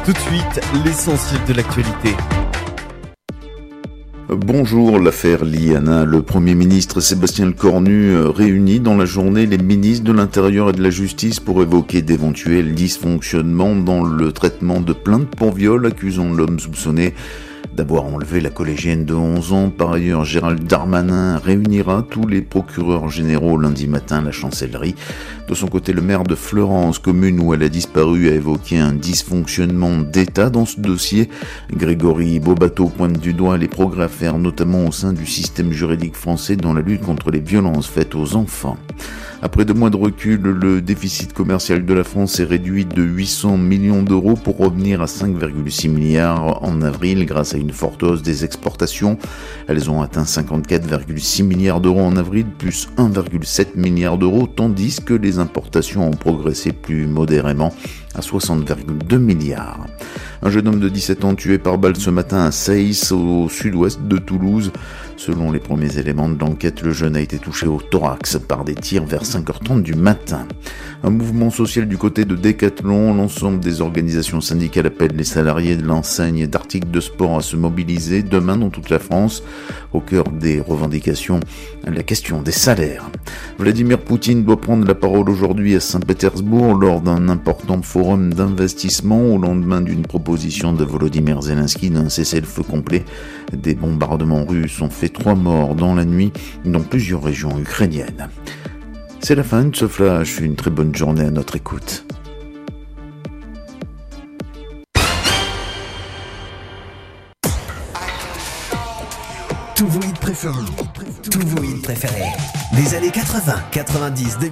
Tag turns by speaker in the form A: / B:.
A: Tout de suite, l'essentiel de l'actualité.
B: Bonjour, l'affaire Liana. Le Premier ministre Sébastien Lecornu réunit dans la journée les ministres de l'Intérieur et de la Justice pour évoquer d'éventuels dysfonctionnements dans le traitement de plaintes pour viol accusant l'homme soupçonné d'avoir enlevé la collégienne de 11 ans. Par ailleurs, Gérald Darmanin réunira tous les procureurs généraux lundi matin à la chancellerie. De son côté, le maire de Fleurance, commune où elle a disparu, a évoqué un dysfonctionnement d'État dans ce dossier. Grégory Bobato pointe du doigt les progrès à faire, notamment au sein du système juridique français dans la lutte contre les violences faites aux enfants. Après 2 mois de recul, le déficit commercial de la France est réduit de 800 millions d'euros pour revenir à 5,6 milliards en avril grâce à une forte hausse des exportations. Elles ont atteint 54,6 milliards d'euros en avril, plus 1,7 milliard d'euros, tandis que les importations ont progressé plus modérément à 60,2 milliards. Un jeune homme de 17 ans tué par balle ce matin à Saïs, au sud-ouest de Toulouse. Selon les premiers éléments de l'enquête, le jeune a été touché au thorax par des tirs vers 5h30 du matin. Un mouvement social du côté de Decathlon. L'ensemble des organisations syndicales appellent les salariés de l'enseigne d'articles de sport à se mobiliser demain dans toute la France. Au cœur des revendications, la question des salaires. Vladimir Poutine doit prendre la parole aujourd'hui à Saint-Pétersbourg lors d'un important forum d'investissement au lendemain d'une proposition de Volodymyr Zelensky d'un cessez-le-feu complet. Des bombardements russes ont fait 3 morts dans la nuit dans plusieurs régions ukrainiennes. C'est la fin de ce flash. Une très bonne journée à notre écoute.
C: Tous vos hits préférés. Des années 80, 90,